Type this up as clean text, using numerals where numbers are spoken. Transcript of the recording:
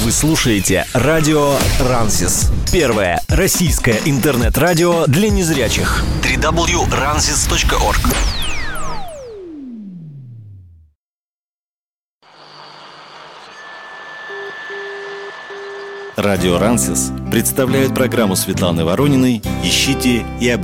Вы слушаете радио Рансис. Первое российское интернет-радио для незрячих. www.ransis.org. Радио Рансис представляет программу Светланы Ворониной «Ищите и обретите».